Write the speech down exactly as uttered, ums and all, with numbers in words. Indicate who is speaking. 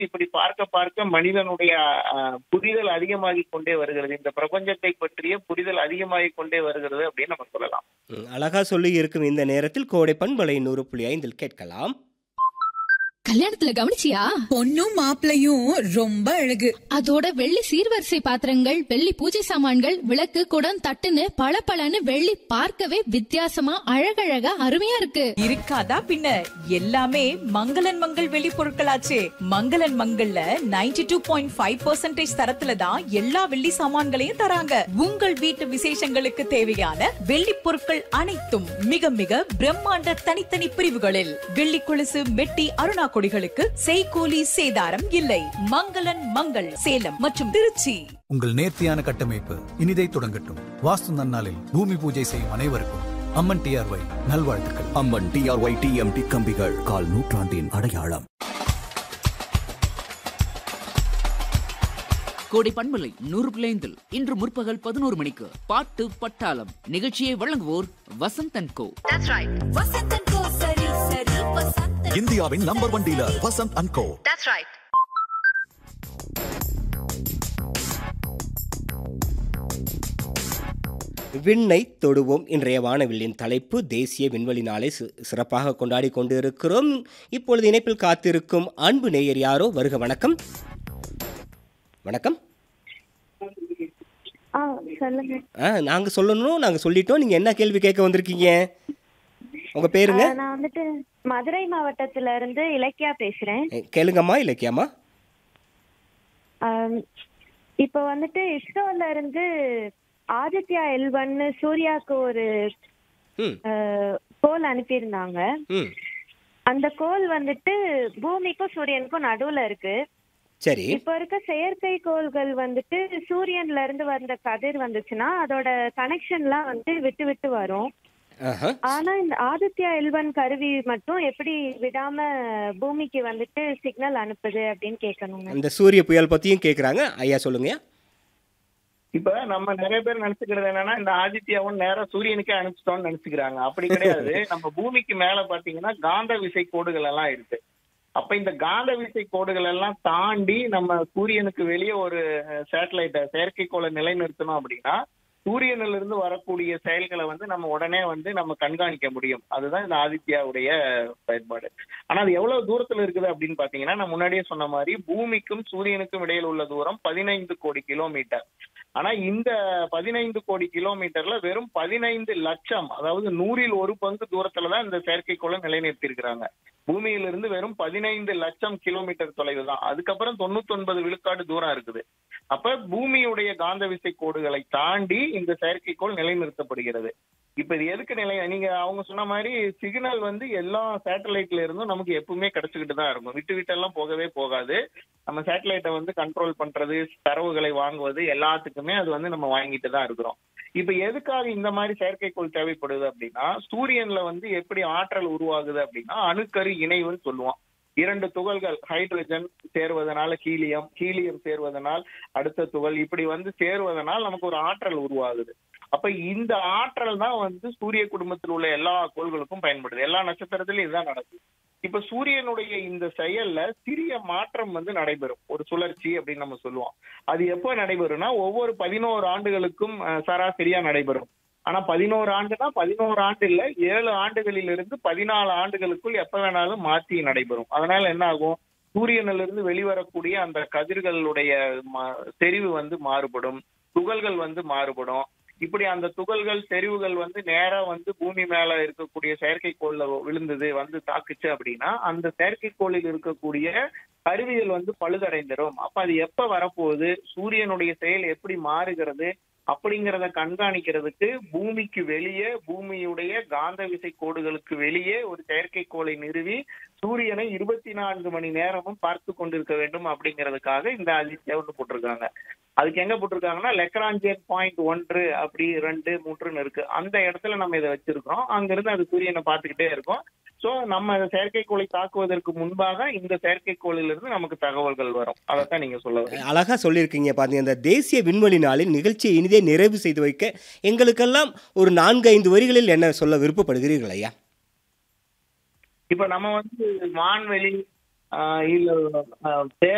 Speaker 1: இப்படி பார்க்க பார்க்க மனிதனுடைய அஹ், புரிதல் அதிகமாகிக் கொண்டே வருகிறது. இந்த பிரபஞ்சத்தை பற்றிய புரிதல் அதிகமாகிக் கொண்டே வருகிறது அப்படின்னு நம்ம சொல்லலாம்.
Speaker 2: ம், அழகா சொல்லி இருக்கும் இந்த நேரத்தில் கோடை பண்பலை நூறு புள்ளி ஐந்தில் கேட்கலாம்.
Speaker 3: கல்யாணத்துல கவனிச்சியா?
Speaker 4: பொண்ணும் மாப்பிளையும் ரொம்ப அழகு.
Speaker 3: அதோட வெள்ளி சீர்வரிசை பாத்திரங்கள், வெள்ளி பூஜை சாமான்கள், விளக்கு, குடம், தட்டுன்னு பளபளன்னு வெள்ளி பார்க்கவே வித்தியாசமா அழகழகா அருமையா இருக்கு.
Speaker 4: இருக்காதா பின்ன? எல்லாமே மங்களன் மங்கள் வெளி பொருட்களாச்சே. மங்களன் மங்கள்ல ninety two point five percentage தரத்துல தான் எல்லா வெள்ளி சாமான்களையும் தராங்க. உங்கள் வீட்டு விசேஷங்களுக்கு தேவையான வெள்ளி பொருட்கள் அனைத்தும் மிக மிக பிரம்மாண்ட தனித்தனி பிரிவுகளில். வெள்ளி கொலுசு, மெட்டி, அருணா கொடிகளுக்கு செய்கூலி சேதாரம் இல்லை. மங்களன் மங்கள் சேலம் மற்றும் திருச்சி.
Speaker 5: உங்கள் நேர்த்தியான கட்டமைப்பு இனிதை தொடங்கட்டும். வாஸ்து நன்னாளில் பூமி பூஜை செய்யும் அனைவருக்கும் அம்மன் டிஆர்ஒய் நல்வாழ்த்துக்கள்.
Speaker 6: அம்மன் டிஆர்ஒய் டிஎம்டி கம்பிகள், கால் நூற்றாண்டின் அடையாளம்.
Speaker 7: கோடை பண்பலை நூறு பிள்ளைந்தில் இன்று முற்பகல் பதினோரு மணிக்கு பாட்டு பட்டாளம் நிகழ்ச்சியை வழங்குவோர் வசந்த் அண்ட் கோ.
Speaker 6: இந்தியாவின் number one dealer Vasanth and கோ.
Speaker 2: விண்ணை தொடுவோம். இன்றைய வானவில்லின் தலைப்பு தேசிய விண்வெளி நாளை சி- சிறப்பாக கொண்டாடி கொண்டு இருக்கிறோம். இப்பொழுது இணைப்பில் காத்திருக்கும் அன்பு நேயர் யாரோ வருக. வணக்கம். வணக்கம்.
Speaker 8: ஆ சொல்லுங்க.
Speaker 2: ஆ நாங்கள் சொல்லணும், நாங்கள் சொல்லிட்டோம். நீங்கள் என்ன கேள்வி கேட்க வந்திருக்கீங்க? உங்கள் பேருங்க?
Speaker 8: ஆ, நான் வந்துட்டு மதுரை மாவட்டத்துல இருந்து இலக்கியா பேசுறேன்.
Speaker 2: எ, கேளுங்கம்மா இலக்கியம்மா.
Speaker 8: ஆம், இப்போ வந்துட்டு இஸ்ரோல இருந்து ஆதித்யா எல் ஒன்னு சூர்யாவுக்கு ஒரு
Speaker 2: ம்
Speaker 8: கோல் அனுப்பியிருந்தாங்க.
Speaker 2: ம்
Speaker 8: அந்த கோல் வந்துட்டு பூமிக்கும் சூரியனுக்கும் நடுவுல இருக்கு.
Speaker 2: சரி.
Speaker 8: இப்போ இருக்க செயற்கை கோள்கள் வந்துட்டு சூரியன்ல இருந்து வந்த கதிர் வந்துச்சுன்னா அதோட கனெக்ஷன்லாம் வந்து விட்டு விட்டு வரும்.
Speaker 2: ஆஹா.
Speaker 8: ஆனா இந்த ஆதித்யா எல் ஒன் கருவி மட்டும் எப்படி விடாம பூமிக்கு வந்துட்டு சிக்னல் அனுப்புது அப்படின்னு கேட்கணுங்க.
Speaker 2: அந்த சூரிய புயல் பற்றியும் கேட்குறாங்க. ஐயா சொல்லுங்கய்யா.
Speaker 1: இப்ப நம்ம நிறைய பேர் நினைச்சுக்கிறது என்னன்னா இந்த ஆதித்யாவும் நேரா சூரியனுக்கே அனுப்பிச்சிட்டோம்னு நினைச்சுக்கிறாங்க. அப்படி கிடையாது. நம்ம பூமிக்கு மேல பாத்தீங்கன்னா காந்த விசை கோடுகள் எல்லாம் இருக்கு. அப்ப இந்த காந்த விசை கோடுகள் எல்லாம் தாண்டி நம்ம சூரியனுக்கு வெளியே ஒரு சேட்டலைட்டை செயற்கைக்கோளை நிலைநிறுத்தணும் அப்படின்னா சூரியனிலிருந்து இருந்து வரக்கூடிய செயல்களை வந்து நம்ம உடனே வந்து நம்ம கண்காணிக்க முடியும். அதுதான் இந்த ஆதித்யாவுடைய பயன்பாடு. ஆனா அது எவ்வளவு தூரத்துல இருக்குது அப்படின்னு பாத்தீங்கன்னா நான் முன்னாடியே சொன்ன மாதிரி பூமிக்கும் சூரியனுக்கும் இடையில் உள்ள தூரம் பதினைந்து கோடி கிலோமீட்டர். ஆனா இந்த பதினைந்து கோடி கிலோமீட்டர்ல வெறும் பதினைந்து லட்சம், அதாவது நூறில் ஒரு பங்கு தூரத்துலதான் இந்த செயற்கைக்கோளை நிலைநிறுத்தி இருக்கிறாங்க. பூமியிலிருந்து வெறும் பதினைந்து லட்சம் கிலோமீட்டர் தொலைவு தான். அதுக்கப்புறம் தொண்ணூத்தி ஒன்பது விழுக்காடு தூரம் இருக்குது. அப்ப பூமியுடைய காந்த விசை கோடுகளை தாண்டி இந்த செயற்கைக்கோள் நிலைநிறுத்தப்படுகிறது. இப்ப இது எதுக்கு நிலை, நீங்க அவங்க சொன்ன மாதிரி சிக்னல் வந்து எல்லா சேட்டலைட்ல இருந்தும் நமக்கு எப்பவுமே கிடைச்சுக்கிட்டு தான் இருக்கும். விட்டு விட்டெல்லாம் போகவே போகாது. நம்ம சேட்டலைட்டை வந்து கண்ட்ரோல் பண்றது, தரவுகளை வாங்குவது எல்லாத்துக்குமே அது வந்து நம்ம வாங்கிட்டு தான் இருக்கிறோம். இப்ப எதுக்காக இந்த மாதிரி செயற்கைக்கோள் தேவைப்படுது அப்படின்னா சூரியன்ல வந்து எப்படி ஆற்றல் உருவாகுது அப்படின்னா அணுக்கரு இணைவுன்னு சொல்லுவோம். இரண்டு துகள்கள் ஹைட்ரஜன் சேர்வதனால ஹீலியம், ஹீலியம் சேர்வதனால் அடுத்த துகள், இப்படி வந்து சேர்வதனால் நமக்கு ஒரு ஆற்றல் உருவாகுது. அப்ப இந்த ஆற்றல் தான் வந்து சூரிய குடும்பத்தில் உள்ள எல்லா கோள்களுக்கும் பயன்படுது. எல்லா நட்சத்திரத்திலும் இதுதான் நடக்குது. இப்ப சூரியனுடைய இந்த செயல்ல சிறிய மாற்றம் வந்து நடைபெறும். ஒரு சுழற்சி அப்படின்னு நம்ம சொல்லுவோம். அது எப்போ நடைபெறும்னா ஒவ்வொரு பதினோரு ஆண்டுகளுக்கும் அஹ், சராசரியா நடைபெறும். ஆனா பதினோரு ஆண்டுனா பதினோரு ஆண்டு இல்ல, ஏழு ஆண்டுகளில் இருந்து பதினாலு ஆண்டுகளுக்குள் எப்ப வேணாலும் மாற்றி நடைபெறும். அதனால என்ன ஆகும், சூரியனிலிருந்து வெளிவரக்கூடிய அந்த கதிர்களுடைய ம- செறிவு வந்து மாறுபடும், துகள்கள் வந்து மாறுபடும். இப்படி அந்த துகள்கள் செறிவுகள் வந்து நேரா வந்து பூமி மேல இருக்கக்கூடிய செயற்கைக்கோள்ல விழுந்தது வந்து தாக்குச்சு அப்படின்னா அந்த செயற்கைக்கோளில் இருக்கக்கூடிய கருவிகள் வந்து பழுதடைந்துடும். அப்ப அது எப்ப வரப்போகுது, சூரியனுடைய செயல் எப்படி மாறுகிறது அப்படிங்கிறத கண்காணிக்கிறதுக்கு பூமிக்கு வெளியே, பூமியுடைய காந்த விசை கோடுகளுக்கு வெளியே ஒரு செயற்கைக்கோளை நிறுவி சூரியனை இருபத்தி நான்கு மணி நேரமும் பார்த்து கொண்டிருக்க வேண்டும் அப்படிங்கிறதுக்காக இந்த ஆதித்யா ஒன்று போட்டிருக்காங்க. அதுக்கு எங்க போட்டிருக்காங்கன்னா லெக்ராஞ்சியன் பாயிண்ட் ஒன்று அப்படி ரெண்டு மூன்றுன்னு இருக்கு. அந்த இடத்துல நம்ம இதை வச்சிருக்கிறோம். அங்கிருந்து அது சூரியனை பார்த்துக்கிட்டே இருக்கும். சோ நம்ம செயற்கைக்கோளை தாக்குவதற்கு முன்பாக இந்த செயற்கைக்கோளிலிருந்து நமக்கு தகவல்கள் வரும். அதைத்தான் நீங்க சொல்ல வரீங்க.
Speaker 2: அழகா சொல்லியிருக்கீங்க. பாத்தீங்க, இந்த தேசிய விண்வெளி நாளில் நிகழ்ச்சியை இனிதே நிறைவு செய்து வைக்க எங்களுக்கெல்லாம் ஒரு நான்கு ஐந்து வரிகளில் என்ன சொல்ல விருப்பப்படுகிறீர்கள் ஐயா?
Speaker 1: இப்ப நம்ம வந்து வான்வெளி ஆஹ் இல்ல ஆஹ்